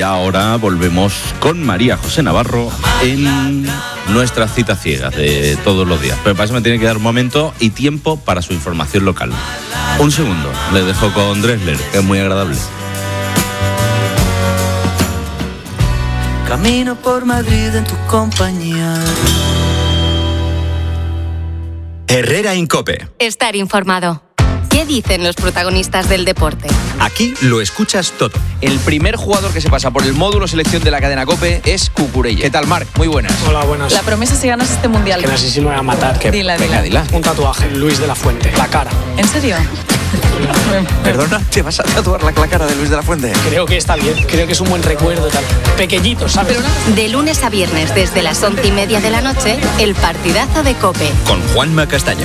Y ahora volvemos con María José Navarro en nuestra cita ciega de todos los días. Pero para eso me tiene que dar un momento y tiempo para su información local. Un segundo, le dejo con Dressler, que es muy agradable. Camino por Madrid en tu compañía. Herrera en COPE. Estar informado. ¿Qué dicen los protagonistas del deporte? Aquí lo escuchas todo. El primer jugador que se pasa por el módulo selección de la cadena COPE es Cucurella. ¿Qué tal, Marc? Muy buenas. Hola, buenas. La promesa si ganas este mundial. Que no sé si me voy a matar. Dila. Dila. Un tatuaje, Luis de la Fuente, la cara. ¿En serio? Perdona, ¿te vas a tatuar la cara de Luis de la Fuente? Creo que está bien, creo que es un buen recuerdo, tal. Pequeñito, ¿sabes? De lunes a viernes desde las 11:30 de la noche, el partidazo de COPE. Con Juanma Castaño.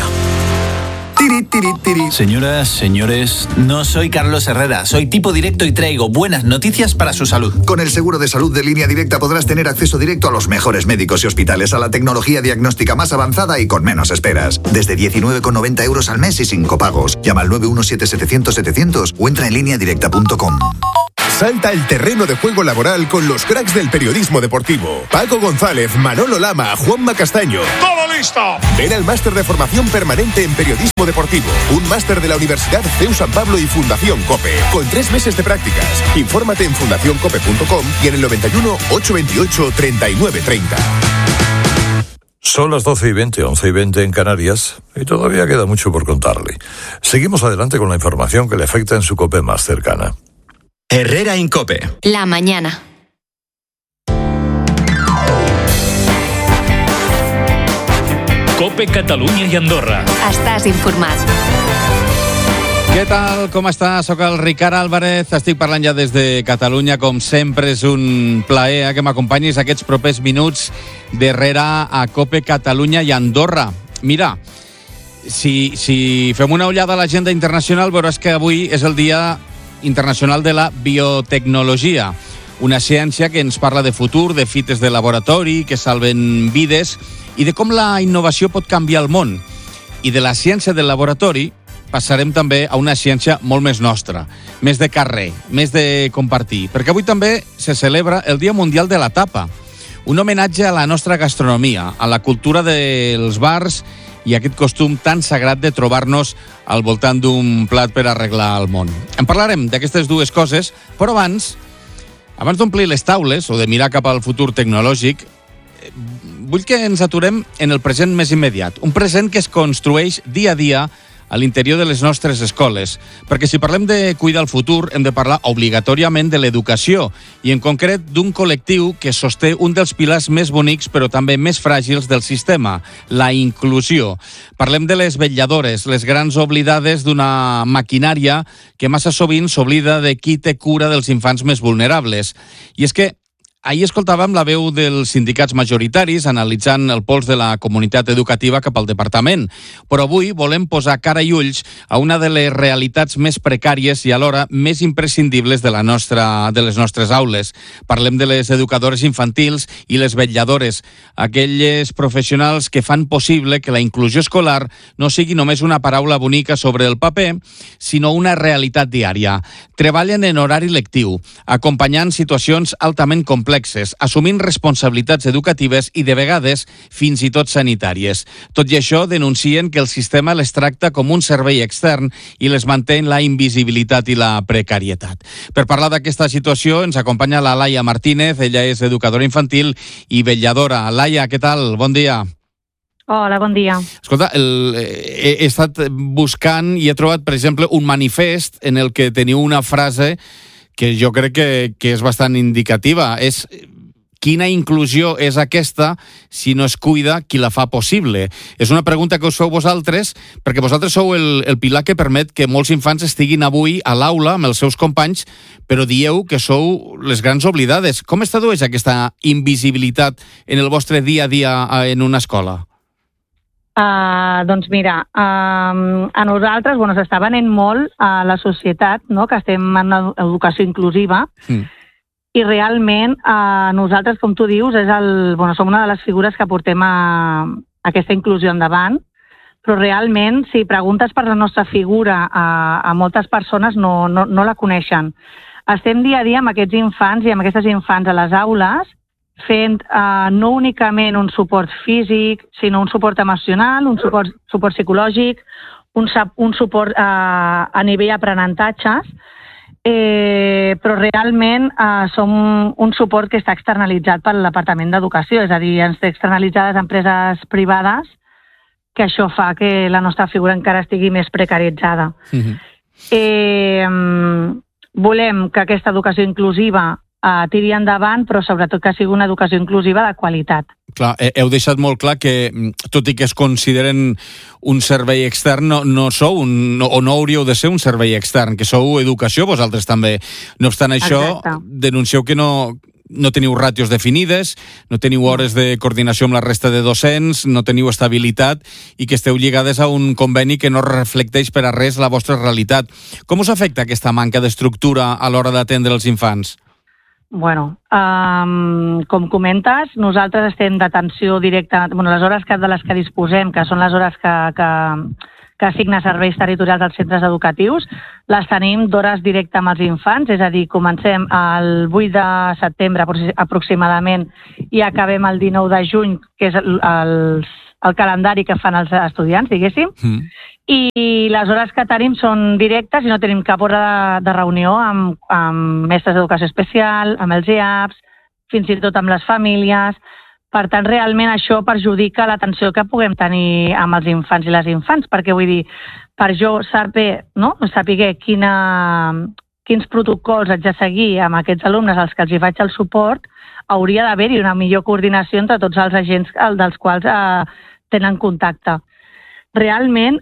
Señoras, señores, no soy Carlos Herrera, soy tipo directo y traigo buenas noticias para su salud. Con el seguro de salud de Línea Directa podrás tener acceso directo a los mejores médicos y hospitales, a la tecnología diagnóstica más avanzada y con menos esperas. Desde 19,90 euros al mes y sin copagos. Llama al 917-700-700 o entra en lineadirecta.com. Salta el terreno de juego laboral con los cracks del periodismo deportivo. Paco González, Manolo Lama, Juanma Castaño. ¡Todo listo! Ven al máster de formación permanente en periodismo deportivo. Un máster de la Universidad CEU San Pablo y Fundación COPE. Con 3 meses de prácticas. Infórmate en fundacioncope.com y en el 91 828 3930. Son las 12:20, 11:20 en Canarias, y todavía queda mucho por contarle. Seguimos adelante con la información que le afecta en su COPE más cercana. Herrera en COPE. La mañana. COPE Catalunya i Andorra. Estàs informat. Què tal? Com està? Soc el Ricard Álvarez, estic parlant ja des de Catalunya. Com sempre és un plaer que m'acompanyis aquests propers minuts d'Herrera a COPE Catalunya i Andorra. Mira, si fem una ullada a l'agenda internacional veuràs que avui és el dia internacional de la biotecnologia, una ciència que ens parla de futur, de fites de laboratori que salven vides i de com la innovació pot canviar el món. I de la ciència del laboratori passarem també a una ciència molt més nostra, més de carrer, més de compartir, perquè avui també se celebra el Dia Mundial de la Tapa, un homenatge a la nostra gastronomia, a la cultura dels bars i aquest costum tan sagrat de trobar-nos al voltant d'un plat per arreglar el món. En parlarem d'aquestes dues coses, però abans d'omplir les taules o de mirar cap al futur tecnològic, vull que ens aturem en el present més immediat, un present que es construeix dia a dia a l'interior de les nostres escoles, perquè si parlem de cuidar el futur hem de parlar obligatòriament de l'educació i en concret d'un col·lectiu que sosté un dels pilars més bonics però també més fràgils del sistema, la inclusió. Parlem de les vetlladores, les grans oblidades d'una maquinària que massa sovint s'oblida de qui té cura dels infants més vulnerables. I és que ahir escoltàvem la veu dels sindicats majoritaris analitzant el pols de la comunitat educativa cap al departament, però avui volem posar cara i ulls a una de les realitats més precàries i alhora més imprescindibles de les nostres aules. Parlem de les educadores infantils i les vetlladores, aquelles professionals que fan possible que la inclusió escolar no sigui només una paraula bonica sobre el paper, sinó una realitat diària. Treballen en horari lectiu, acompanyant situacions altament complexes, assumint responsabilitats educatives i de vegades fins i tot sanitàries. Tot i això denuncien que el sistema les tracta com un servei extern i les manté en la invisibilitat i la precarietat. Per parlar d'aquesta situació ens acompanya la Laia Martínez, ella és educadora infantil i vetlladora. Laia, què tal? Bon dia. Hola, bon dia. Escolta, he estat buscant i he trobat, per exemple, un manifest en el que teniu una frase que jo crec que és bastant indicativa. És quina inclusió és aquesta si no es cuida qui la fa possible? És una pregunta que us feu vosaltres, perquè vosaltres sou el pilar que permet que molts infants estiguin avui a l'aula amb els seus companys, però dieu que sou les grans oblidades. Com es tradueix aquesta invisibilitat en el vostre dia a dia en una escola? Doncs mira, a nosaltres s'està venent molt a la societat, no? Que estem en educació inclusiva i realment nosaltres, com tu dius, som una de les figures que portem aquesta inclusió endavant, però realment si preguntes per la nostra figura a moltes persones no la coneixen. estem dia a dia amb aquests infants i amb aquestes infants a les aules, fent no únicament un suport físic, sinó un suport emocional, un suport psicològic, un suport a nivell aprenentatges, però realment som un suport que està externalitzat pel Departament d'Educació, és a dir, ens té externalitzades empreses privades, que això fa que la nostra figura encara estigui més precaritzada. Volem que aquesta educació inclusiva tiri endavant, però sobretot que sigui una educació inclusiva de qualitat. Clar, heu deixat molt clar que, tot i que es consideren un servei extern, no sou o no hauríeu de ser un servei extern, que sou educació, vosaltres també. No obstant això, denuncieu que no teniu ràtios definides, no teniu hores de coordinació amb la resta de docents, no teniu estabilitat i que esteu lligades a un conveni que no reflecteix per a res la vostra realitat. Com us afecta aquesta manca d'estructura a l'hora d'atendre els infants? Bueno, com comentes, nosaltres estem d'atenció directa, les hores de les que disposem, que són les hores que assigna serveis territorials als centres educatius, les tenim d'hores directe amb els infants, és a dir, comencem el 8 de setembre aproximadament i acabem el 19 de juny, que és el calendari que fan els estudiants, diguéssim, i les hores que tenim són directes i no tenim cap hora de reunió amb mestres d'educació especial, amb els EAPs, fins i tot amb les famílies. Per tant, realment això perjudica l'atenció que puguem tenir amb els infants i les infants, perquè vull dir, per jo saber quins protocols haig de seguir amb aquests alumnes als que els hi faig el suport, hauria d'haver-hi una millor coordinació entre tots els agents dels quals tenen contacte. Realment,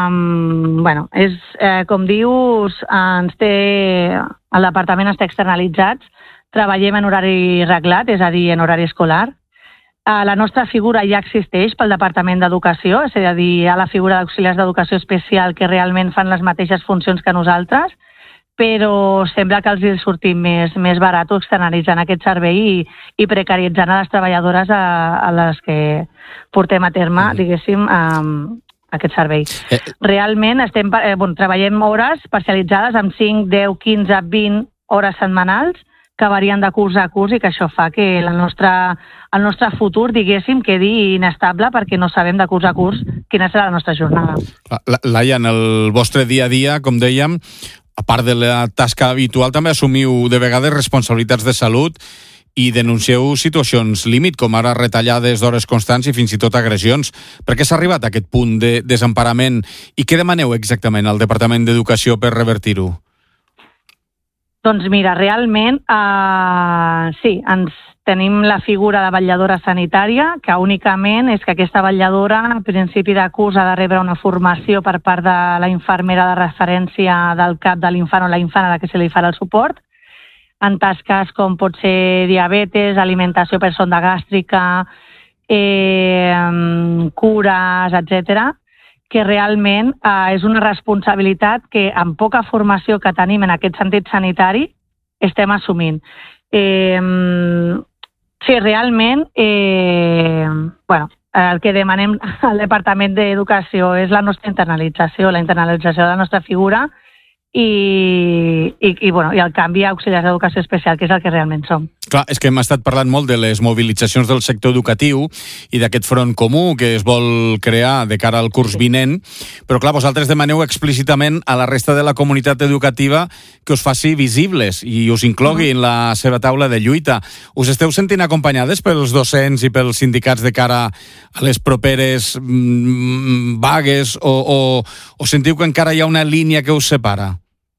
com dius, el departament està externalitzat, treballem en horari reglat, és a dir, en horari escolar. La nostra figura ja existeix pel Departament d'Educació, és a dir, hi ha la figura d'auxiliars d'educació especial que realment fan les mateixes funcions que nosaltres, però sembla que els sortim més barat externalitzant aquest servei i precaritzant a les treballadores a les que portem a terme, diguéssim, aquest servei. Realment treballem hores parcialitzades amb 5, 10, 15, 20 hores setmanals que varien de curs a curs i que això fa que el nostre futur, diguéssim, quedi inestable perquè no sabem de curs a curs quina serà la nostra jornada. Laia, en el vostre dia a dia, com dèiem, a part de la tasca habitual, també assumiu de vegades responsabilitats de salut i denuncieu situacions límit, com ara retallades d'hores constants i fins i tot agressions. Per què s'ha arribat a aquest punt de desemparament i què demaneu exactament al Departament d'Educació per revertir-ho? Doncs mira, realment, sí, tenim la figura de vetlladora sanitària, que únicament és que aquesta vetlladora, a principi de curs, ha de rebre una formació per part de la infermera de referència del CAP de l'infant o la infant a la que se li farà el suport, en tasques com pot ser diabetes, alimentació per sonda gàstrica, cures, etc., que realment és una responsabilitat que amb poca formació que tenim en aquest sentit sanitari estem assumint. Sí, realment, el que demanem al Departament d'Educació és la nostra internalització, la internalització de la nostra figura i el canvi a auxiliars d'educació especial, que és el que realment som. Clar, és que hem estat parlant molt de les mobilitzacions del sector educatiu i d'aquest front comú que es vol crear de cara al curs vinent, però clar, vosaltres demaneu explícitament a la resta de la comunitat educativa que us faci visibles i us inclogui en la seva taula de lluita. Us esteu sentint acompanyades pels docents i pels sindicats de cara a les properes vagues o sentiu que encara hi ha una línia que us separa?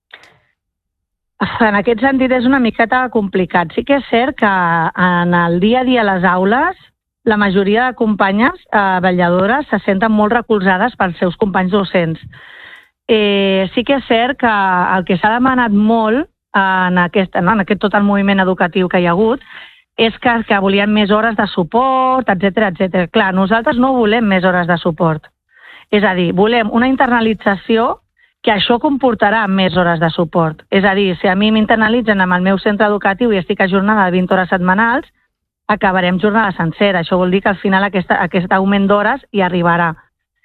En aquest sentit és una miqueta complicat. Sí que és cert que en el dia a dia a les aules la majoria de companyes vetlladores se senten molt recolzades pels seus companys docents. Sí que és cert que el que s'ha demanat molt en aquest tot el moviment educatiu que hi ha hagut és que volien més hores de suport, etc. Clar, nosaltres no volem més hores de suport. És a dir, volem una internalització que això comportarà més hores de suport. És a dir, si a mi m'internalitzen amb el meu centre educatiu i estic a jornada de 20 hores setmanals, acabarem jornada sencera. Això vol dir que al final aquest augment d'hores hi arribarà.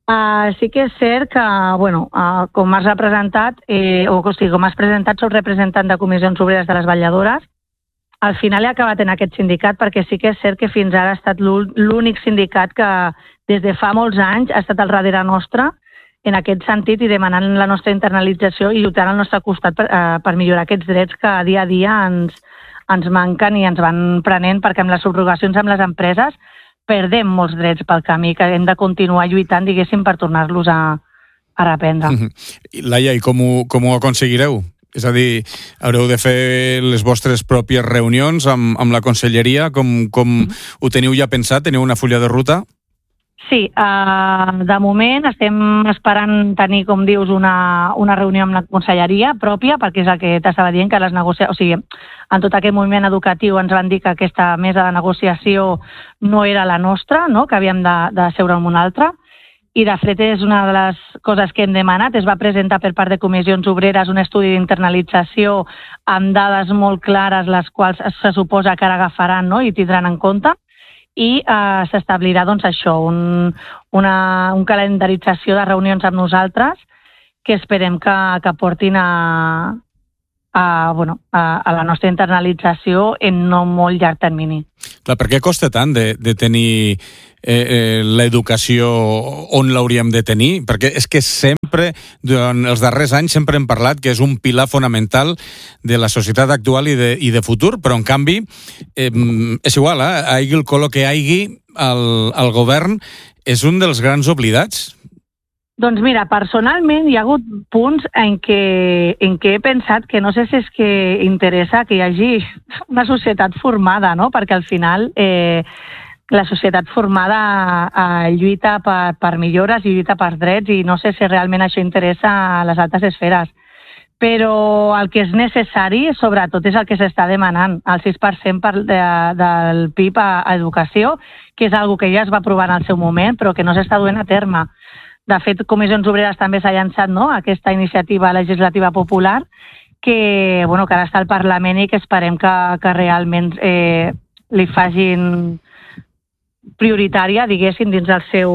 Sí que és cert que, com has representat, com has presentat, soc representant de comissions obreres de les vetlladores. Al final he acabat en aquest sindicat perquè sí que és cert que fins ara ha estat l'únic sindicat que des de fa molts anys ha estat al darrere nostre en aquest sentit i demanant la nostra internalització i lluitant al nostre costat per millorar aquests drets que dia a dia ens manquen i ens van prenent, perquè amb les subrogacions amb les empreses perdem molts drets pel camí que hem de continuar lluitant, diguéssim, per tornar-los a reprendre. Laia, i com ho aconseguireu? És a dir, haureu de fer les vostres pròpies reunions amb la conselleria? Com ho teniu ja pensat? Teniu una fulla de ruta? Sí, de moment estem esperant tenir, com dius, una reunió amb la conselleria pròpia, perquè és el que t'estava dient, que les negociacions, o sigui, en tot aquest moviment educatiu ens van dir que aquesta mesa de negociació no era la nostra, no? Que havíem de seure amb una altra, i de fet és una de les coses que hem demanat. Es va presentar per part de comissions obreres un estudi d'internalització amb dades molt clares, les quals se suposa que ara agafaran, no? I tindran en compte, i s'establirà doncs això, una calendarització de reunions amb nosaltres que esperem que portin a la nostra internalització en no molt llarg termini. Clar, per què costa tant de tenir l'educació on l'hauríem de tenir? Perquè és que sempre, durant els darrers anys, sempre hem parlat que és un pilar fonamental de la societat actual i de futur, però en canvi és igual, hagi el color que hagi, el govern és un dels grans oblidats. Doncs mira, personalment hi ha hagut punts en què he pensat que no sé si és que interessa que hi hagi una societat formada, no? Perquè al final la societat formada lluita per millores i lluita per drets i no sé si realment això interessa a les altres esferes. Però el que és necessari, sobretot, és el que s'està demanant, el 6% del PIB a educació, que és una que ja es va aprovar en el seu moment, però que no s'està duent a terme. De fet, Comissions Obreres també s'ha llançat, no?, aquesta iniciativa legislativa popular que ara està al Parlament i que esperem que realment li facin prioritària, diguéssim, dins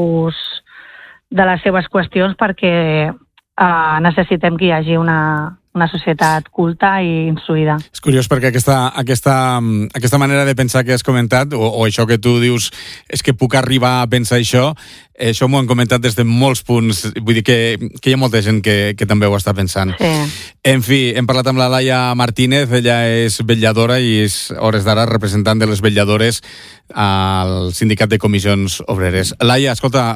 de les seves qüestions, perquè necessitem que hi hagi una societat culta i instruïda. És curiós perquè aquesta manera de pensar que has comentat, o això que tu dius, és que puc arribar a pensar això m'ho han comentat des de molts punts. Vull dir que hi ha molta gent que també ho està pensant. Sí. En fi, hem parlat amb la Laia Martínez, ella és vetlladora i és, a hores d'ara, representant de les vetlladores al Sindicat de Comissions Obreres. Laia, escolta,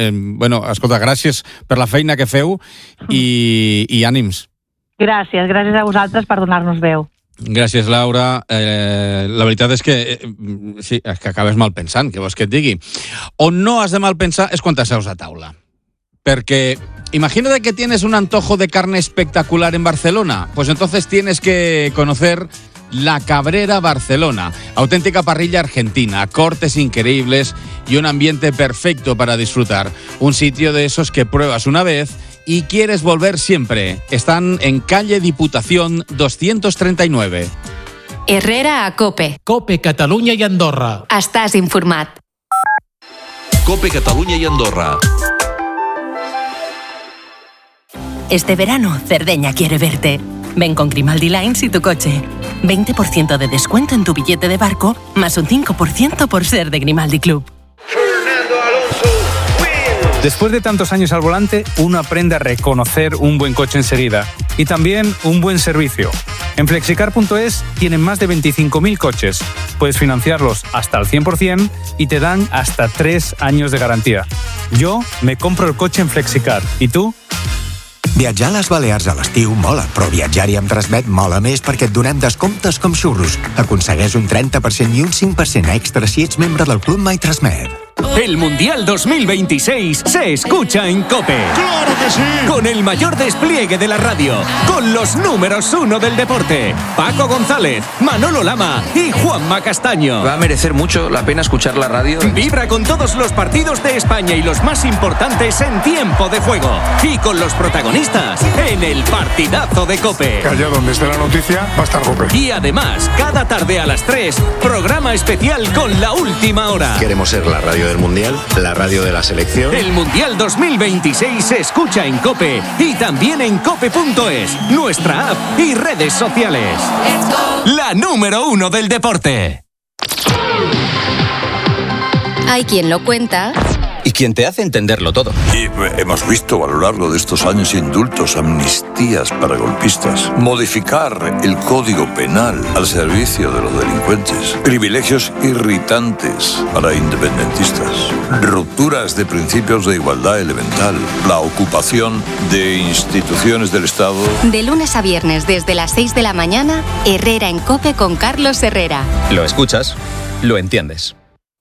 gràcies per la feina que feu i ànims. Gràcies a vosaltres per donar-nos veu. Gràcies, Laura. La veritat és que sí, és que acabes mal pensant, què vols que et digui? On no has de mal pensar és quan t'asseus a taula. Perquè imagínate que tienes un antojo de carne espectacular en Barcelona, pues entonces tienes que conocer La Cabrera Barcelona, auténtica parrilla argentina, cortes increíbles y un ambiente perfecto para disfrutar. Un sitio de esos que pruebas una vez y quieres volver siempre. Están en calle Diputación 239. Herrera a Cope. Cope Catalunya i Andorra. Estàs informat. Cope Catalunya y Andorra. Este verano, Cerdeña quiere verte. Ven con Grimaldi Lines y tu coche. 20% de descuento en tu billete de barco, más un 5% por ser de Grimaldi Club. Después de tantos años al volante, uno aprende a reconocer un buen coche enseguida y también un buen servicio. En Flexicar.es tienen más de 25.000 coches. Puedes financiarlos hasta el 100% y te dan hasta 3 años de garantía. Yo me compro el coche en Flexicar. ¿Y tú? Viatjar a les Balears a l'estiu mola, però viatjar-hi amb Transmet mola més perquè et donem descomptes com xurros. Aconsegueix un 30% i un 5% extra si ets membre del Club My Transmet. El Mundial 2026 se escucha en COPE. ¡Claro que sí! Con el mayor despliegue de la radio, con los números 1 del deporte, Paco González, Manolo Lama y Juanma Castaño. Va a merecer mucho la pena escuchar la radio. Vibra con todos los partidos de España y los más importantes en tiempo de juego. Y con los protagonistas en el partidazo de COPE. Que allá donde esté la noticia va a estar COPE. Y además, cada tarde a las 3, programa especial con La Última Hora. Queremos ser la radio del Mundial, la radio de la selección. El Mundial 2026 se escucha en COPE y también en cope.es, nuestra app y redes sociales. La número 1 del deporte. Hay quien lo cuenta. Y quien te hace entenderlo todo. Y hemos visto a lo largo de estos años indultos, amnistías para golpistas, modificar el Código Penal al servicio de los delincuentes, privilegios irritantes para independentistas, rupturas de principios de igualdad elemental, la ocupación de instituciones del Estado. De lunes a viernes desde las 6 de la mañana, Herrera en COPE con Carlos Herrera. Lo escuchas, lo entiendes.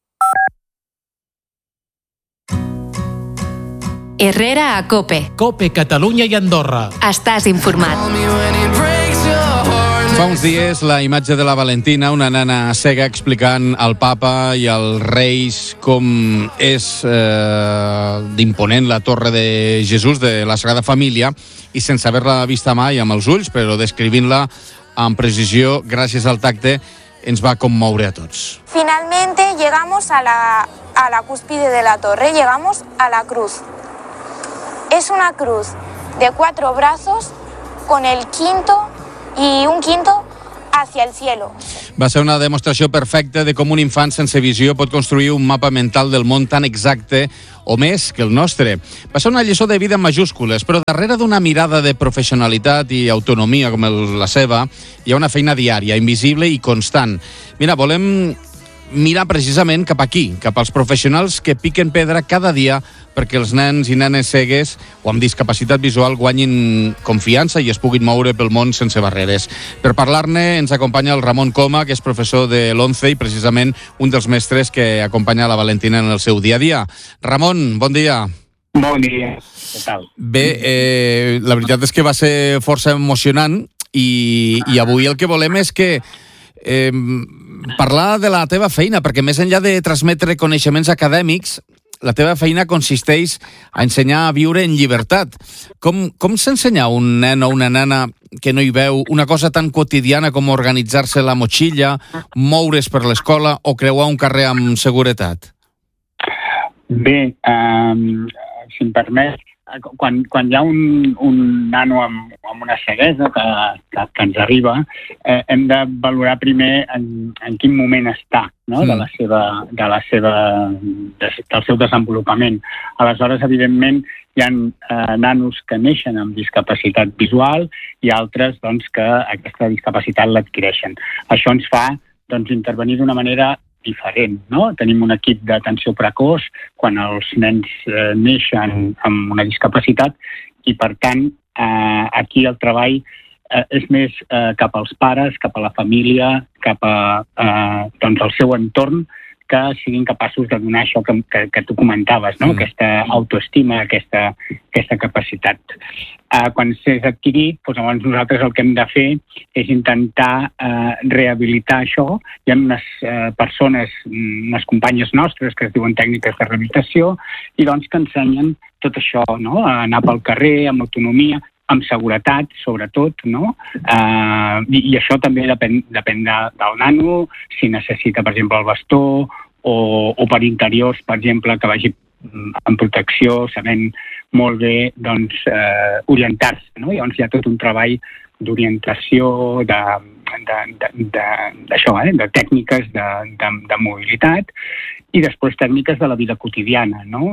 Herrera a COPE. COPE, Catalunya i Andorra. Estàs informat. Fa uns dies la imatge de la Valentina, una nana cega explicant al papa i als reis com és d'imponent la Torre de Jesús de la Sagrada Família i sense haver-la vista mai amb els ulls, però descrivint-la amb precisió gràcies al tacte, ens va conmoure a tots. Finalmente llegamos a la cúspide de la torre, llegamos a la cruz. Es una cruz de 4 brazos con el quinto y un quinto hacia el cielo. Va ser una demostració perfecta de com un infant sense visió pot construir un mapa mental del món tan exacte o més que el nostre. Va ser una lliçó de vida en majúscules, però darrere d'una mirada de professionalitat i autonomia com la seva, hi ha una feina diària, invisible i constant. Mira, volem mirar precisament cap aquí, cap als professionals que piquen pedra cada dia perquè els nens i nenes cegues o amb discapacitat visual guanyin confiança i es puguin moure pel món sense barreres. Per parlar-ne ens acompanya el Ramon Coma, que és professor de l'11 i precisament un dels mestres que acompanya la Valentina en el seu dia a dia. Ramon, bon dia. Bon dia, què tal? Bé, la veritat és que va ser força emocionant i avui el que volem és que parlar de la teva feina, perquè més enllà de transmetre coneixements acadèmics, la teva feina consisteix a ensenyar a viure en llibertat. Com s'ensenya a un nen o una nena que no hi veu una cosa tan quotidiana com organitzar-se la motxilla, moure's per l'escola o creuar un carrer amb seguretat? Bé, si em permet, quan hi ha un nano amb una ceguesa que ens arriba, hem de valorar primer en quin moment està, no? del seu desenvolupament. Aleshores, evidentment, hi ha nanos que neixen amb discapacitat visual i altres que aquesta discapacitat l'adquireixen. Això ens fa intervenir d'una manera diferent, no? Tenim un equip d'atenció precoç quan els nens neixen amb una discapacitat i, per tant, aquí el treball és més cap als pares, cap a la família, cap al seu entorn, que siguin capaços de donar això que tu comentaves, no? Aquesta autoestima, aquesta capacitat. Quan s'és adquirit, llavors nosaltres el que hem de fer és intentar rehabilitar això. Hi ha unes persones, unes companyes nostres que es diuen tècniques de rehabilitació i que ensenyen tot això, no? A anar pel carrer amb autonomia, amb seguretat, sobretot, no? I això també depèn del nano, si necessita, per exemple, el bastó, o per interiors, per exemple, que vagi amb protecció, sabent molt bé orientar-se, no? Llavors hi ha tot un treball d'orientació, d'això, de tècniques de mobilitat i després tècniques de la vida quotidiana, no?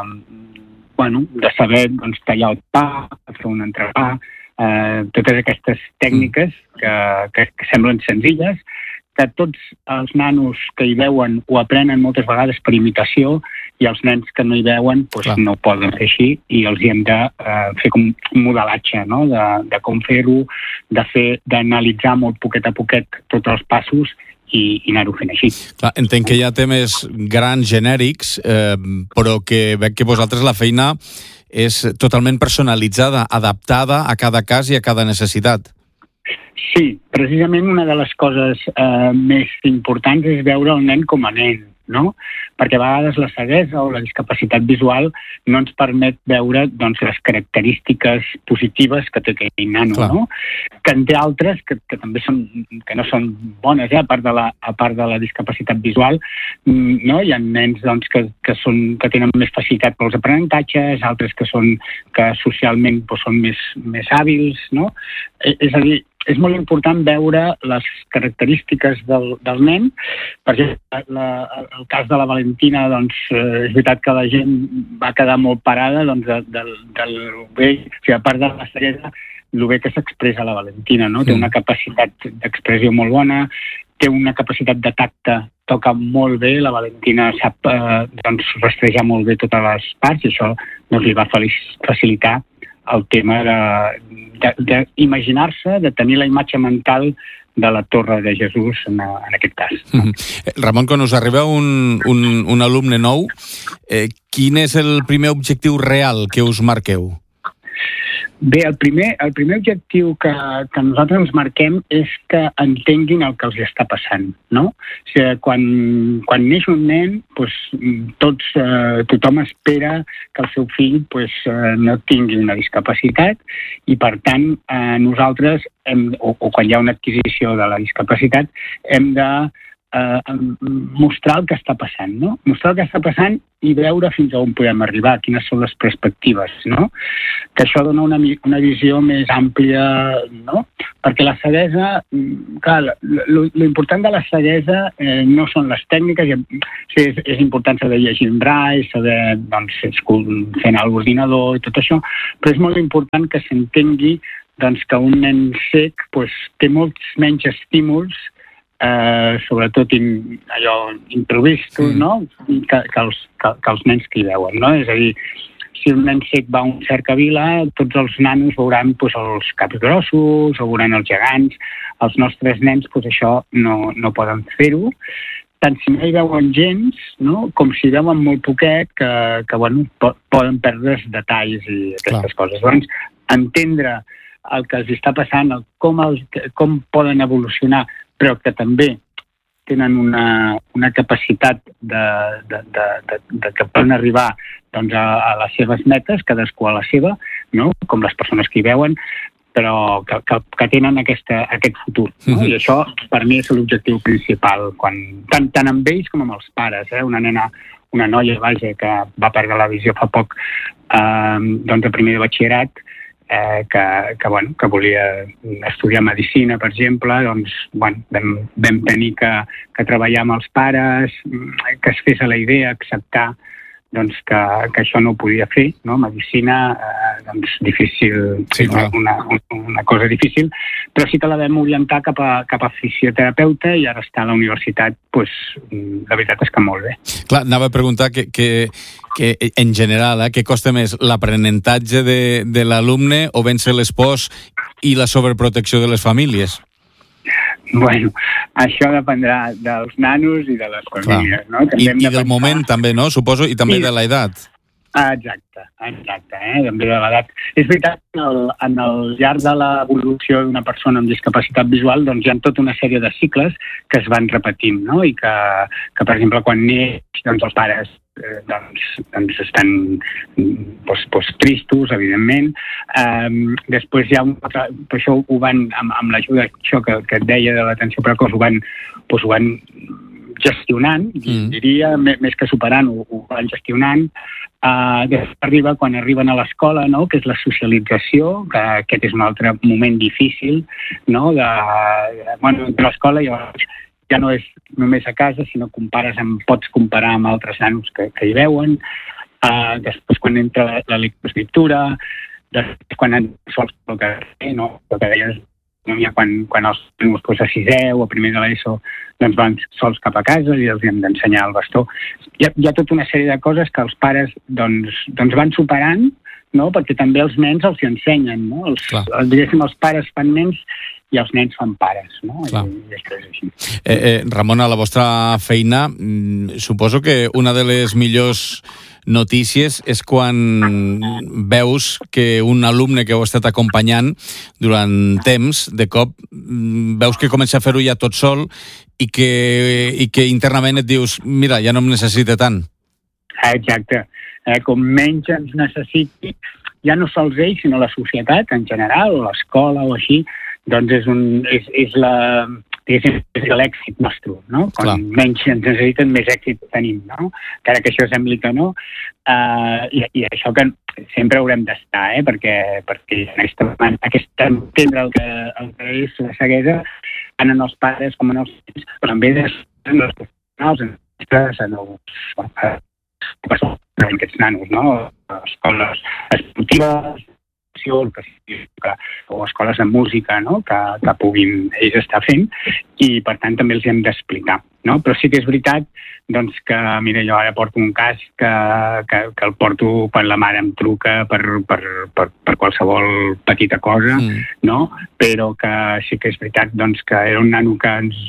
De saber tallar el pa, fer un entrepà, totes aquestes tècniques que semblen senzilles, que tots els nanos que hi veuen ho aprenen moltes vegades per imitació i els nens que no hi veuen no ho poden fer així i els hi hem de fer com un modelatge, no? De com fer-ho, d'analitzar molt poquet a poquet tots els passos i anar-ho fent així. Clar, entenc que hi ha temes grans, genèrics, però que veig que vosaltres la feina és totalment personalitzada, adaptada a cada cas i a cada necessitat. Sí, precisament una de les coses més importants és veure el nen com a nen, no? Perquè a vegades la ceguesa o la discapacitat visual no ens permet veure doncs, les característiques positives que té aquell nano, no? Que en té altres que també que no són bones, a part de la discapacitat visual, no? Hi ha nens doncs, que tenen més facilitat pels aprenentatges, altres que socialment doncs, són més hàbils, no? És a dir, és molt important veure les característiques del nen. Per exemple, el cas de la Valentina, doncs, és veritat que la gent va quedar molt parada doncs, del bé, a part de la ceguesa, el bé que s'expressa la Valentina, no? Té una capacitat d'expressió molt bona, té una capacitat de tacte, toca molt bé, la Valentina sap doncs, rastrejar molt bé totes les parts i això doncs, li va facilitar el tema d'imaginar-se, de tenir la imatge mental de la Torre de Jesús en aquest cas. Ramon, quan us arriba un alumne nou, quin és el primer objectiu real que us marqueu? Bé, el primer objectiu que nosaltres ens marquem és que entenguin el que els està passant, no? O sigui, quan neix un nen, doncs, tothom espera que el seu fill no tingui una discapacitat i, per tant, nosaltres, o quan hi ha una adquisició de la discapacitat, hem de mostrar el que està passant, no? Mostrar el que està passant i veure fins a on podem arribar, quines són les perspectives, no? Que això dona una visió més àmplia, no? Perquè la ceguesa, clar, l'important de la ceguesa no són les tècniques, és important saber llegir en braille, saber doncs, fer anar a l'ordinador i tot això, però és molt important que s'entengui doncs, que un nen cec té molts menys estímuls sobretot allò improvistos, no? que els nens que hi veuen, no? És a dir, si un nen cec va a un cercavila, tots els nanos veuran els caps grossos o veuran els gegants. Els nostres nens això no poden fer-ho, tant si no hi veuen gens, no? Com si veuen molt poquet, que poden perdre els detalls i aquestes coses. Llavors, entendre el que els està passant, com poden evolucionar, però que també tenen una capacitat que poden arribar doncs, a les seves metes, cadascú a la seva, no? Com les persones que hi veuen, però que tenen aquest futur. No? I això, per mi, és l'objectiu principal, tant amb ells com amb els pares. Una noia, que va perdre la visió fa poc, doncs, a primer de batxillerat, que volia estudiar medicina, per exemple, doncs, vam tenir que treballar amb els pares, que es fes a la idea, acceptar doncs, que això no ho podia fer, no? Medicina, doncs, difícil, sí, una cosa difícil, però sí que la vam orientar cap a fisioterapeuta i ara està a la universitat, doncs, la veritat és que molt bé. Clar, anava a preguntar que en general, què costa més, l'aprenentatge de l'alumne o ben ser l'espòs i la sobreprotecció de les famílies? Bueno, això dependrà dels nanos i de les famílies, no? I del moment també, no? Suposo, i també de l'edat. Exacte, també de l'edat. És veritat que al llarg de l'evolució d'una persona amb discapacitat visual doncs hi ha tota una sèrie de cicles que es van repetint, no? I que per exemple, quan neix, doncs els pares doncs estan tristos, evidentment. Després hi ha per això ho van, amb l'ajuda que et deia de l'atenció precoç, ho van gestionant, diria, més que superant, ho van gestionant. Quan arriben a l'escola, no? Que és la socialització, que aquest és un altre moment difícil, no? De l'escola ja no és només a casa, sinó pots comparar amb altres nanos que hi veuen. Després, quan entra la lectoescriptura, després, quan sols el que deies, quan els nanos a sisè o a primer de l'ESO doncs van sols cap a casa i els hem d'ensenyar el bastó. Hi ha tota una sèrie de coses que els pares doncs van superant, no? Perquè també els nens els hi ensenyen, no? Diguéssim, els pares fan nens i els nens fan pares, no? I això és així. Ramon, a la vostra feina, suposo que una de les millors notícies és quan veus que un alumne que heu estat acompanyant durant temps, de cop, veus que comença a fer-ho ja tot sol i que internament et dius, mira, ja no em necessita tant. Exacte. Com menys ens necessiti, ja no sols ells, sinó la societat en general, o l'escola o així, doncs és l'èxit nostre, no? Quan menys ens necessiten, més èxit tenim, no? Encara que això sembli que no. I això que sempre haurem d'estar, perquè aquesta entendre el que és la ceguesa, tant en els pares com en els fills, però també en els professionals, en aquests nanos, no? Escoles esportives, o escoles de música, no? que puguin ells estar fent, i per tant també els hem d'explicar, no? Però sí que és veritat doncs, que, mira, jo ara porto un cas que el porto quan la mare em truca per qualsevol petita cosa, no? Però que sí que és veritat doncs, que era un nano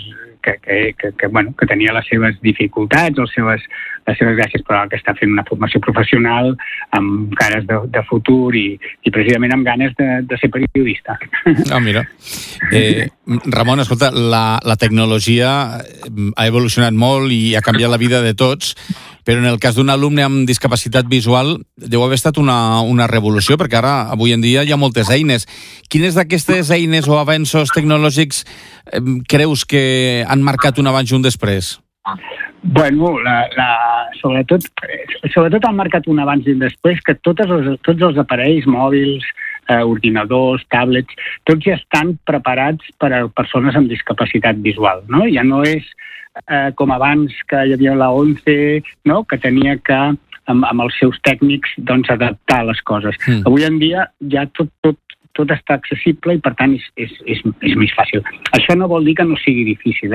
que tenia les seves dificultats, les seves gràcies, però que està fent una formació professional amb cares de futur i precisament amb ganes de ser periodista. Mira. Ramon, escolta, la tecnologia ha evolucionat molt i ha canviat la vida de tots, però en el cas d'un alumne amb discapacitat visual deu haver estat una revolució, perquè ara, avui en dia, hi ha moltes eines. Quines d'aquestes eines o avenços tecnològics creus que han marcat un abans i un després? Bueno, sobretot han marcat un abans i un després, que tots els aparells mòbils, ordinadors, tablets, tots ja estan preparats per a persones amb discapacitat visual, no? Ja no és com abans que hi havia la ONCE, no? Que tenia que, amb els seus tècnics, doncs, adaptar les coses. Avui en dia ja tot està accessible i, per tant, és més fàcil. Això no vol dir que no sigui difícil,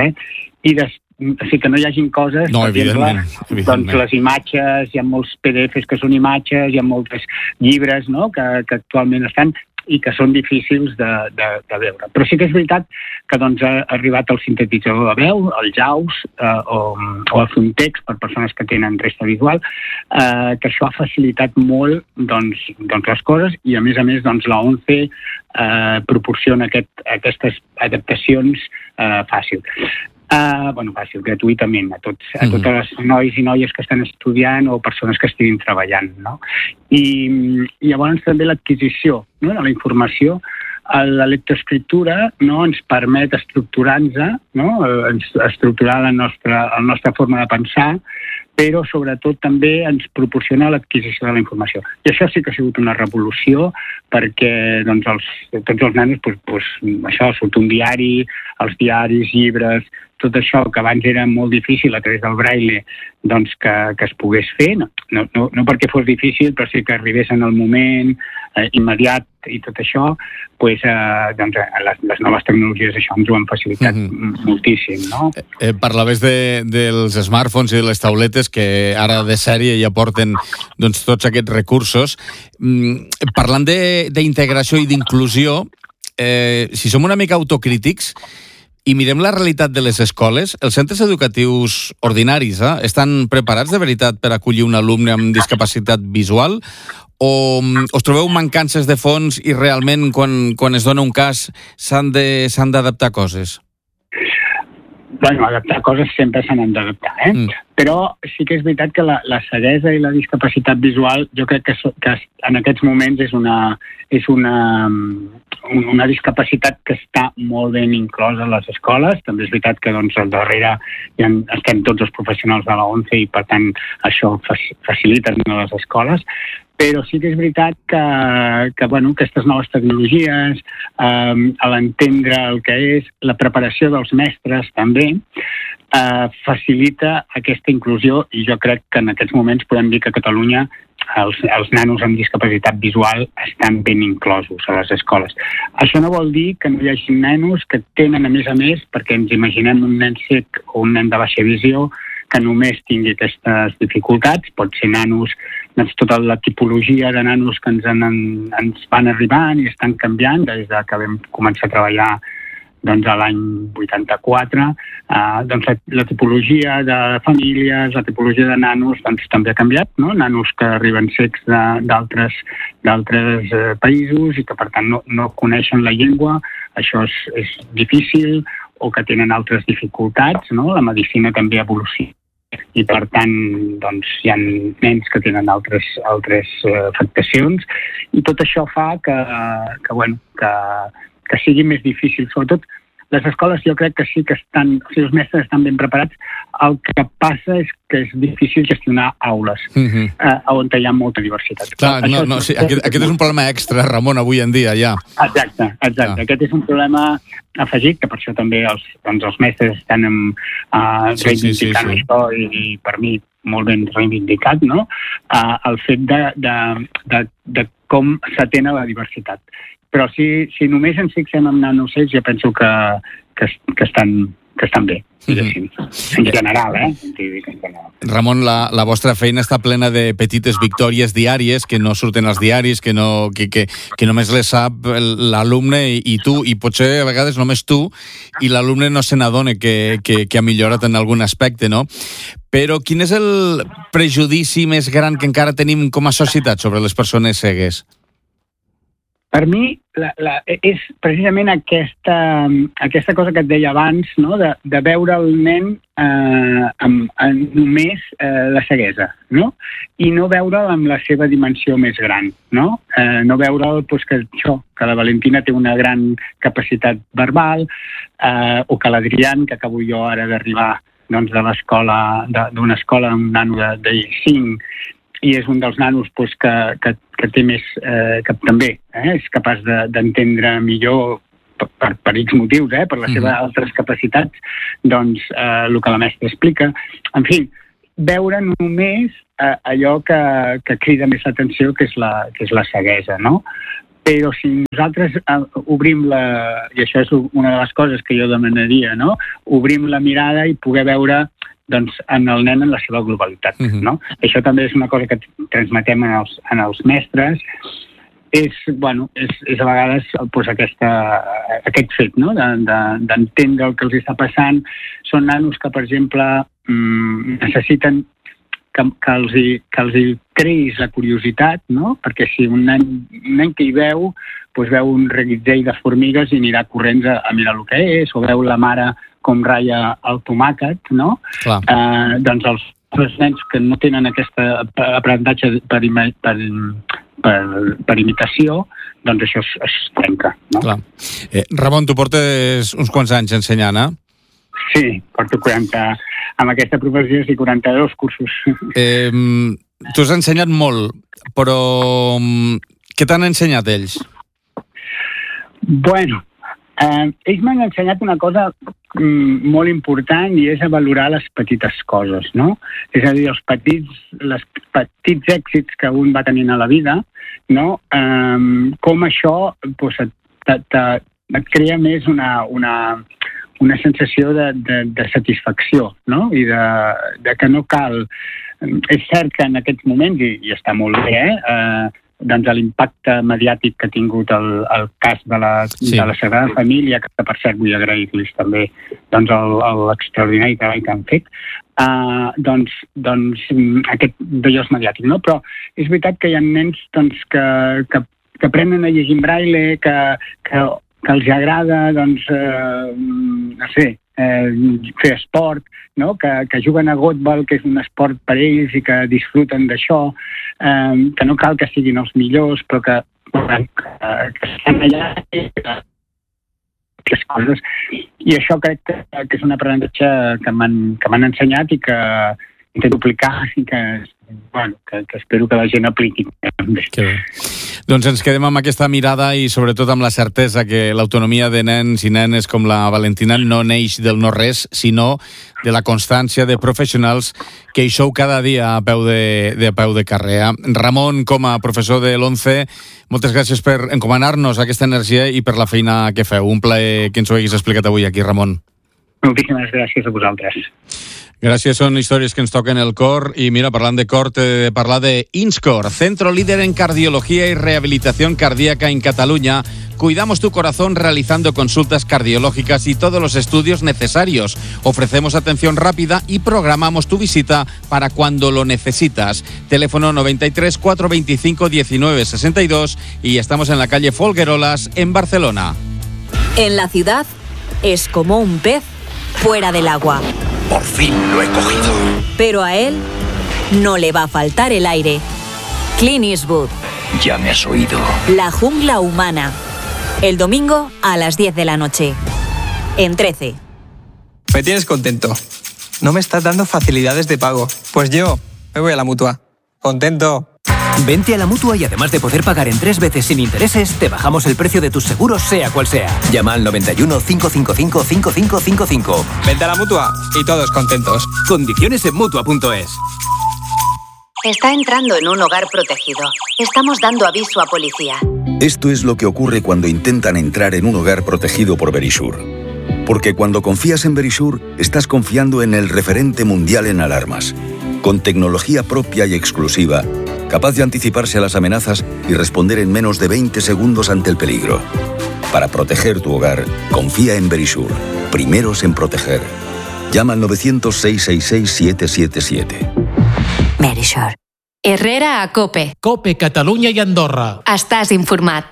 o sigui, que no hi hagin coses, no, per exemple, doncs les imatges, hi ha molts PDFs que són imatges, hi ha molts llibres, no? que actualment estan i que són difícils de veure. Però sí que és veritat que doncs, ha arribat el sintetitzador de veu, el JAWS o el Frontex per persones que tenen resta visual, que això ha facilitat molt doncs, les coses i a més doncs, la ONCE proporciona aquestes adaptacions fàcil. Fàcil, gratuïtament, a tots els nois i noies que estan estudiant o persones que estiguin treballant, no? I llavors també l'adquisició, no? De la informació, la lectoescriptura, no? Ens permet estructurar-nos, no? Estructurar la nostra forma de pensar, però sobretot també ens proporciona l'adquisició de la informació. I això sí que ha sigut una revolució perquè doncs, tots els nanos, això, surt un diari, els diaris, llibres, tot això que abans era molt difícil a través del braille doncs, que es pogués fer, no perquè fos difícil, però sí que arribés en el moment immediat i tot això, doncs, les noves tecnologies això ens ho han facilitat moltíssim, no? Parlaves dels smartphones i de les tauletes que ara de sèrie ja porten doncs, tots aquests recursos. Parlant d'integració i d'inclusió, si som una mica autocrítics i mirem la realitat de les escoles, els centres educatius ordinaris estan preparats de veritat per acollir un alumne amb discapacitat visual o us trobeu mancances de fons i realment quan es dona un cas s'han d'adaptar coses? Bueno, adaptar coses sempre se n'han d'adaptar, Però sí que és veritat que la ceguesa i la discapacitat visual jo crec que en aquests moments és una discapacitat que està molt ben inclosa a les escoles. També és veritat que doncs, al darrere ja estem tots els professionals de la ONCE i per tant això facilita a les escoles. Però sí que és veritat que aquestes noves tecnologies, l'entendre el que és la preparació dels mestres també, facilita aquesta inclusió i jo crec que en aquests moments podem dir que a Catalunya els nanos amb discapacitat visual estan ben inclosos a les escoles. Això no vol dir que no hi hagi nanos que tenen, a més, perquè ens imaginem un nen cec o un nen de baixa visió que només tingui aquestes dificultats. Pot ser nanos, doncs tota la tipologia de nanos que ens van arribant i estan canviant des que vam començar a treballar doncs, a l'any 84, doncs la tipologia de famílies, la tipologia de nanos doncs, també ha canviat, no? Nanos que arriben cecs d'altres països i que per tant no coneixen la llengua, això és difícil, o que tenen altres dificultats, no? La medicina també evoluciona i per tant doncs, hi ha nens que tenen altres afectacions i tot això fa que sigui més difícil. Sobretot les escoles jo crec que sí que els mestres estan ben preparats. El que passa és que és difícil gestionar aules on hi ha molta diversitat. Clar, aquest és un problema extra, Ramon, avui en dia ja. Exacte. Aquest és un problema afegit, que per això també els mestres estan reivindicant això i per mi molt ben reivindicat, no? El fet de com s'atén a la diversitat. Però si només ens fixem en nanos cecs, jo penso que estan bé, en general, Ramon, la vostra feina està plena de petites victòries diàries que no surten als diaris, que només les sap l'alumne i tu, i potser a vegades només tu, i l'alumne no se n'adona que ha millorat en algun aspecte, no? Però quin és el prejudici més gran que encara tenim com a societat sobre les persones cegues? Per mi és precisament aquesta cosa que et deia abans, no? de veure el nen només la ceguesa, no? I no veure'l amb la seva dimensió més gran, no? No veure'l que la Valentina té una gran capacitat verbal, o que l'Adrián, que acabo jo ara d'arribar doncs, d'una escola, un nano de 5, i és un dels nanos que té més, que també és capaç d'entendre millor per X motius, per les seves altres capacitats, doncs el que la mestra explica. En fi, veure només allò que crida més l'atenció, que és la ceguesa, no? Però si nosaltres obrim i això és una de les coses que jo demanaria, no? Obrim la mirada i poder veure doncs, en el nen en la seva globalitat. No? Això també és una cosa que transmetem en els mestres. És a vegades aquest fet, no? D'entendre el que els està passant. Són nanos que, per exemple, necessiten que els hi creïs la curiositat, no? Perquè si un nen que hi veu, doncs veu un reguitzell de formigues i anirà corrents a mirar el que és, o veu la mare com ratlla el tomàquet, no? Doncs els nens que no tenen aquest aprenentatge per imitació, doncs això es trenca. No? Ramon, tu portes uns quants anys ensenyant, Sí, porto 40, amb aquesta professió, 42 cursos. Tu has ensenyat molt, però què t'han ensenyat ells? Bueno, ells m'han ensenyat una cosa molt important i és a valorar les petites coses, no? És a dir, els petits èxits que un va tenint a la vida, no? Com això et crea més una sensació de satisfacció, no? I de que no cal... És cert que en aquests moments, i està molt bé, doncs l'impacte mediàtic que ha tingut el cas de la Sagrada Família, que per cert vull agrair-los també doncs l'extraordinari treball que han fet, doncs aquest d'allò és mediàtic, no? Però és veritat que hi ha nens doncs, que aprenen a llegir en braille, que els agrada, doncs, no sé, fer esport, no? Que juguen a gotbal, que és un esport per ells i que disfruten d'això, que no cal que siguin els millors, però que estan allà les coses. I això crec que és un aprenentatge que m'han ensenyat i que intento aplicar i que espero que la gent apliqui. Doncs ens quedem amb aquesta mirada i sobretot amb la certesa que l'autonomia de nens i nenes com la Valentina no neix del no-res, sinó de la constància de professionals que hi sou cada dia a peu de carrer. Ramon, com a professor de l'11, moltes gràcies per encomanar-nos aquesta energia i per la feina que feu. Un plaer que ens ho haguis explicat avui aquí, Ramon. Moltíssimes gràcies a vosaltres. Gràcies, són històries que ens toquen el cor. I mira, parlant de cor, t'he de parlar de INSCOR, centro líder en cardiología y rehabilitación cardíaca en Cataluña. Cuidamos tu corazón realizando consultas cardiológicas y todos los estudios necesarios. Ofrecemos atención rápida y programamos tu visita para cuando lo necesitas. Teléfono 93 425 19 62 y estamos en la calle Folguerolas, en Barcelona. En la ciudad es como un pez fuera del agua. Por fin lo he cogido. Pero a él no le va a faltar el aire. Clint Eastwood. Ya me has oído. La jungla humana. El domingo a las 10 de la noche. En 13. Me tienes contento. No me estás dando facilidades de pago. Pues yo me voy a la Mutua. Contento. Vente a la Mutua y además de poder pagar en 3 veces sin intereses, te bajamos el precio de tus seguros sea cual sea. Llama al 91 555 5555. Vente a la Mutua y todos contentos. Condiciones en Mutua.es. Está entrando en un hogar protegido. Estamos dando aviso a policía. Esto es lo que ocurre cuando intentan entrar en un hogar protegido por Verisure. Porque cuando confías en Verisure, estás confiando en el referente mundial en alarmas. Con tecnología propia y exclusiva, capaz de anticiparse a las amenazas y responder en menos de 20 segundos ante el peligro. Para proteger tu hogar, confía en Verisure. Primeros en proteger. Llama al 900-666-777. Verisure. Herrera a Cope. Cope, Catalunya i Andorra. Estàs informat.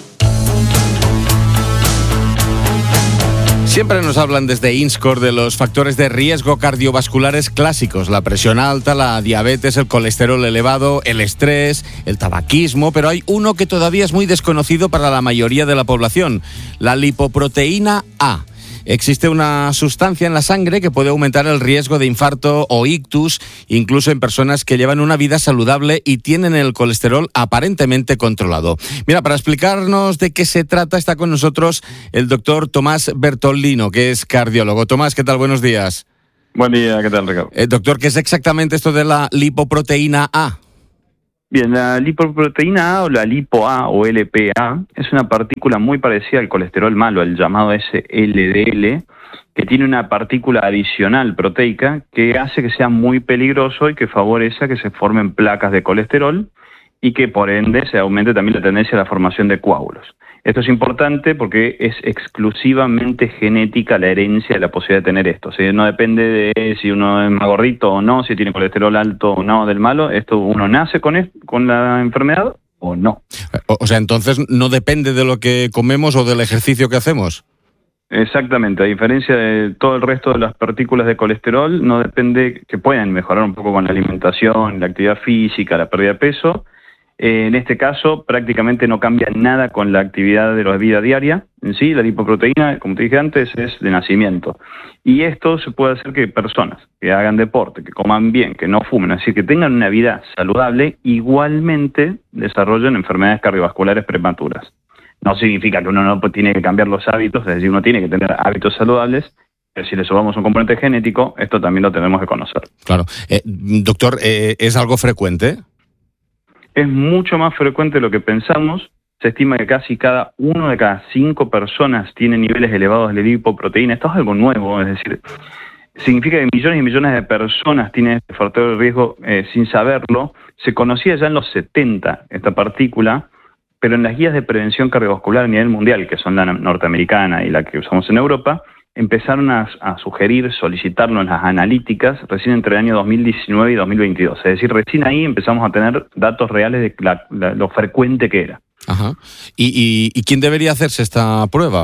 Siempre nos hablan desde INSCOR de los factores de riesgo cardiovasculares clásicos, la presión alta, la diabetes, el colesterol elevado, el estrés, el tabaquismo, pero hay uno que todavía es muy desconocido para la mayoría de la población, la lipoproteína A. Existe una sustancia en la sangre que puede aumentar el riesgo de infarto o ictus, incluso en personas que llevan una vida saludable y tienen el colesterol aparentemente controlado. Mira, para explicarnos de qué se trata, está con nosotros el doctor Tomás Bertolino, que es cardiólogo. Tomás, ¿qué tal? Buenos días. Buen día, ¿qué tal, Ricardo? Doctor, ¿qué es exactamente esto de la lipoproteína A? Bien, la lipoproteína A o la lipo-A o LPA es una partícula muy parecida al colesterol malo, el llamado LDL, que tiene una partícula adicional proteica que hace que sea muy peligroso y que favorece que se formen placas de colesterol y que por ende se aumente también la tendencia a la formación de coágulos. Esto es importante porque es exclusivamente genética la herencia de la posibilidad de tener esto. O sea, no depende de si uno es más gordito o no, si tiene colesterol alto o no del malo. Esto uno nace con la enfermedad o no. O sea, entonces no depende de lo que comemos o del ejercicio que hacemos. Exactamente, a diferencia de todo el resto de las partículas de colesterol, no depende, que puedan mejorar un poco con la alimentación, la actividad física, la pérdida de peso. En este caso, prácticamente no cambia nada con la actividad de la vida diaria. En sí, la lipoproteína, como te dije antes, es de nacimiento. Y esto se puede hacer que personas que hagan deporte, que coman bien, que no fumen, es decir, que tengan una vida saludable, igualmente desarrollen enfermedades cardiovasculares prematuras. No significa que uno no tiene que cambiar los hábitos, es decir, uno tiene que tener hábitos saludables, pero si le sumamos un componente genético, esto también lo tenemos que conocer. Claro. Doctor, ¿es algo frecuente? Es mucho más frecuente de lo que pensamos. Se estima que casi uno de cada 5 personas tiene niveles elevados de lipoproteína. Esto es algo nuevo, es decir, significa que millones y millones de personas tienen este factor de riesgo sin saberlo. Se conocía ya en los 70 esta partícula, pero en las guías de prevención cardiovascular a nivel mundial, que son la norteamericana y la que usamos en Europa, empezaron a sugerir, solicitarnos las analíticas recién entre el año 2019 y 2022. Es decir, recién ahí empezamos a tener datos reales de lo frecuente que era. Ajá. ¿Y quién debería hacerse esta prueba?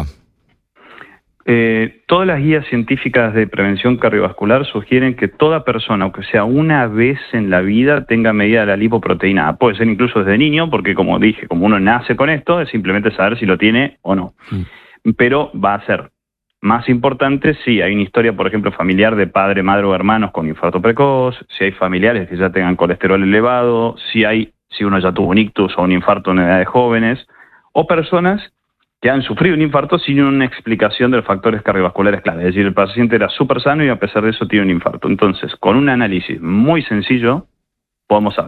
Todas las guías científicas de prevención cardiovascular sugieren que toda persona, aunque sea una vez en la vida, tenga medida la lipoproteína A. Puede ser incluso desde niño, porque como dije, como uno nace con esto, es simplemente saber si lo tiene o no. Pero va a ser más importante si hay una historia, por ejemplo, familiar de padre, madre o hermanos con infarto precoz, si hay familiares que ya tengan colesterol elevado, si uno ya tuvo un ictus o un infarto en edades jóvenes, o personas que han sufrido un infarto sin una explicación de los factores cardiovasculares clave. Es decir, el paciente era súper sano y a pesar de eso tiene un infarto. Entonces, con un análisis muy sencillo, podemos saberlo.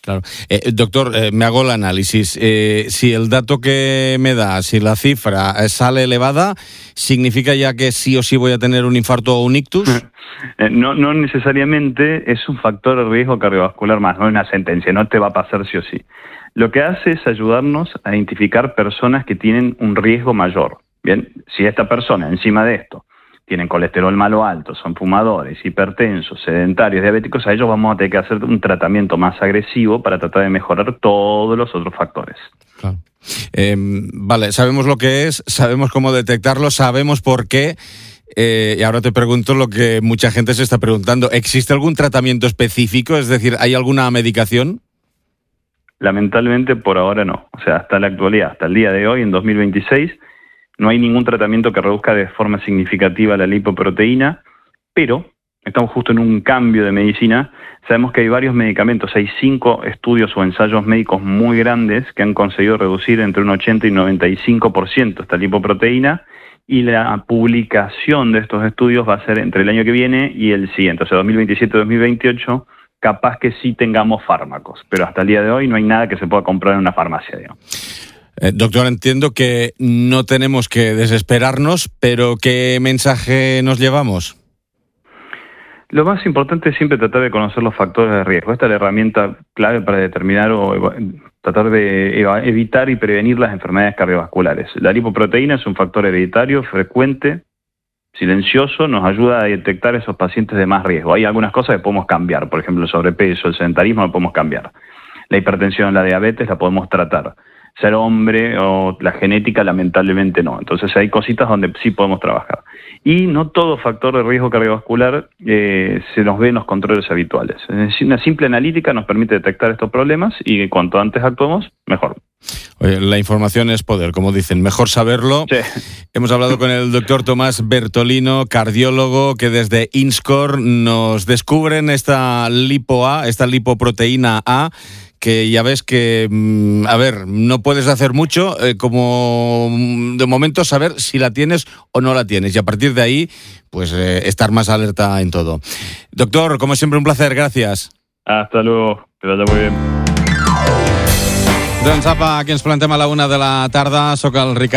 Claro. Doctor, me hago el análisis. Si el dato que me da, si la cifra sale elevada, ¿significa ya que sí o sí voy a tener un infarto o un ictus? No necesariamente es un factor de riesgo cardiovascular más, no es una sentencia, no te va a pasar sí o sí. Lo que hace es ayudarnos a identificar personas que tienen un riesgo mayor. Bien, si esta persona encima de esto tienen colesterol malo alto, son fumadores, hipertensos, sedentarios, diabéticos, a ellos vamos a tener que hacer un tratamiento más agresivo para tratar de mejorar todos los otros factores. Claro. Vale, sabemos lo que es, sabemos cómo detectarlo, sabemos por qué. Y ahora te pregunto lo que mucha gente se está preguntando. ¿Existe algún tratamiento específico? Es decir, ¿hay alguna medicación? Lamentablemente por ahora no. O sea, hasta la actualidad, hasta el día de hoy, en 2026, no hay ningún tratamiento que reduzca de forma significativa la lipoproteína, pero estamos justo en un cambio de medicina. Sabemos que hay varios medicamentos, hay 5 estudios o ensayos médicos muy grandes que han conseguido reducir entre un 80 y 95% esta lipoproteína, y la publicación de estos estudios va a ser entre el año que viene y el siguiente, o sea, 2027-2028, capaz que sí tengamos fármacos, pero hasta el día de hoy no hay nada que se pueda comprar en una farmacia, digamos. Doctor, entiendo que no tenemos que desesperarnos, pero ¿qué mensaje nos llevamos? Lo más importante es siempre tratar de conocer los factores de riesgo. Esta es la herramienta clave para determinar o tratar de evitar y prevenir las enfermedades cardiovasculares. La lipoproteína es un factor hereditario, frecuente, silencioso, nos ayuda a detectar esos pacientes de más riesgo. Hay algunas cosas que podemos cambiar, por ejemplo, el sobrepeso, el sedentarismo lo podemos cambiar. La hipertensión, la diabetes la podemos tratar. Ser hombre o la genética lamentablemente no. Entonces hay cositas donde sí podemos trabajar. Y no todo factor de riesgo cardiovascular se nos ve en los controles habituales. Una simple analítica nos permite detectar estos problemas y cuanto antes actuemos, mejor. Oye, la información es poder, como dicen, mejor saberlo. Sí. Hemos hablado con el doctor Tomás Bertolino, cardiólogo, que desde INSCOR nos descubren esta lipoproteína A, que ya ves que, no puedes hacer mucho, como de momento saber si la tienes o no la tienes, y a partir de ahí, pues estar más alerta en todo. Doctor, como siempre, un placer, gracias. Hasta luego, que vaya muy bien. Doncs apa, aquí ens plantem a la 1 de la tarda, soc el Ricard